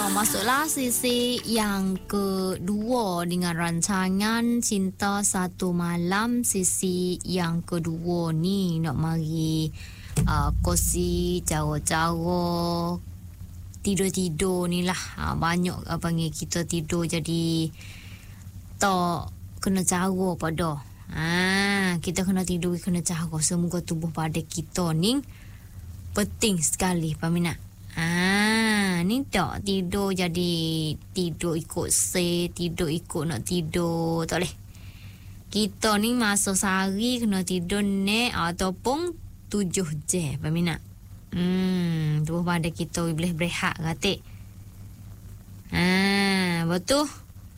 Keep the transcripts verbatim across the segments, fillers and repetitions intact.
masuklah sisi yang kedua dengan rancangan Cinta Satu Malam. Sisi yang kedua ni nak mari uh, kongsi cara-cara tidur-tidur ni lah. Uh, banyak uh, panggil kita tidur jadi tak kena cara pada. Ah, kita kena tidur kena cara. Semoga tubuh pada kita ni penting sekali peminat. Ah, ni tak tidur jadi tidur ikut se, tidur ikut nak tidur, tak boleh. Kita ni masa sehari kena tidur ni ataupun tujuh jam peminat. Hmm, tubuh pada kita boleh berehat katik. Ah, betul.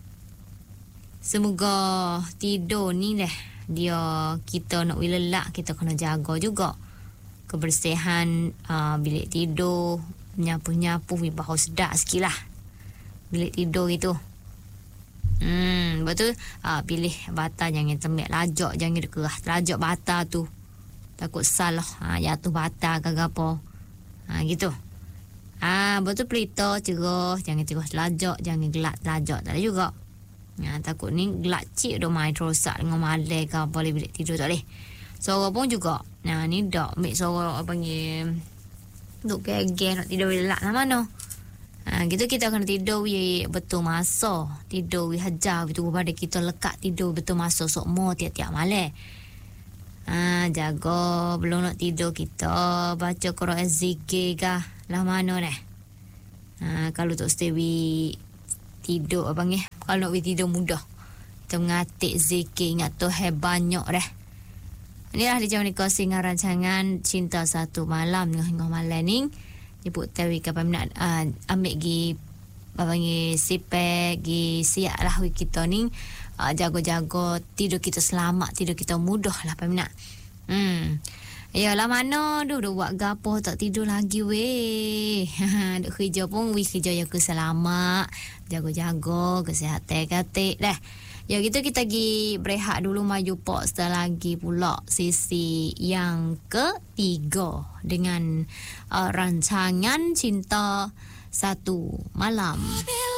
Semoga tidur ni lah dia kita nak wilelak kita kena jaga juga. Kebersihan uh, bilik tidur, nyapu-nyapu bau sedap sikit lah bilik tidur itu. Hmm, betul. Uh, pilih bata jangan tembak lajak, jangan keras lajak bata tu. Takut salah uh, jatuh bata ke apa. Ha, gitu. Ah, betul pelita cerah, jangan cerah lajak, jangan gelak lajak tak ada juga. Ha, takut ni gelak cik dah main terosak dengan malai ke apa bilik tidur tak boleh. Suara pun juga. Nah, ni dak ambil suara apa panggil duk gegeh nak tidur lelak lah mana. Ha, gitu kita kena tidur we betul masa. Tidur we hajar betul pada kita lekat tidur betul masa sok mo tiap-tiap malam. Ha, jaga belum nak tidur kita baca Quran zikir kah lah mana dah. Ha, kalau tak stay we tidur apa panggil kalau nak we tidur mudah. Kita mengatik zikir ingat Tuhan banyak dah. Inilah di jam ni kau singa rancangan Cinta Satu Malam dengan malam ni. Ibu tahu kapan nak uh, ambil gi apa panggil sipek gi siap lah kita ni uh, jaga-jaga tidur kita selamat, tidur kita mudah lah peminat. Hmm. Yalah mana duk duk buat gapo tak tidur lagi weh. Duk kerja pun we kerja yang selamat, jaga-jaga kesihatan katik dah. Ya gitu kita pergi berehat dulu maju pok setelah lagi pula sisi yang ketiga dengan uh, rancangan Cinta Satu Malam.